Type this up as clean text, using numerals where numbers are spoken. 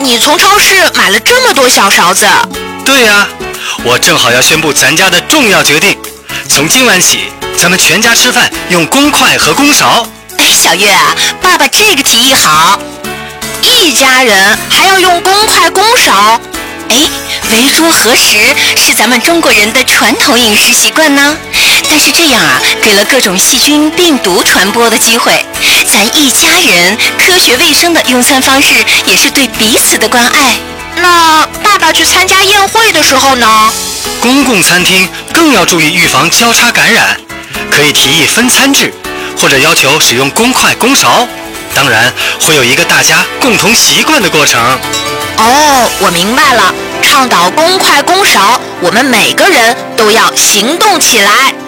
你从超市买了这么多小勺子？ 对呀，我正好要宣布咱家的重要决定，从今晚起，咱们全家吃饭用公筷和公勺。 小月啊，爸爸这个提议好，一家人还要用公筷公勺。围桌合食是咱们中国人的传统饮食习惯呢，但是这样啊，给了各种细菌病毒传播的机会。咱一家人科学卫生的用餐方式也是对彼此的关爱。那爸爸去参加宴会的时候呢？ 公共餐厅更要注意预防交叉感染，可以提议分餐制，或者要求使用公筷公勺。当然会有一个大家共同习惯的过程。 我明白了，倡导公筷公勺，我们每个人都要行动起来。